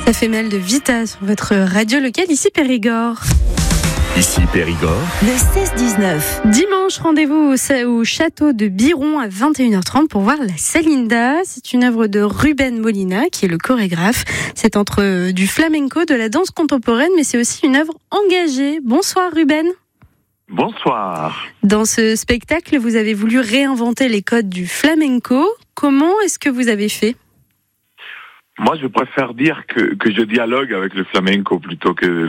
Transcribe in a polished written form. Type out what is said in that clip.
Ça fait mal de Vita sur votre radio locale, ici Périgord. Ici Périgord. Le 16-19. Dimanche, rendez-vous au château de Biron à 21h30 pour voir la Salinda. C'est une œuvre de Ruben Molina, qui est le chorégraphe. C'est entre du flamenco, de la danse contemporaine, mais c'est aussi une œuvre engagée. Bonsoir Ruben. Bonsoir. Dans ce spectacle, vous avez voulu réinventer les codes du flamenco. Comment est-ce que vous avez fait ? Moi, je préfère dire que je dialogue avec le flamenco plutôt que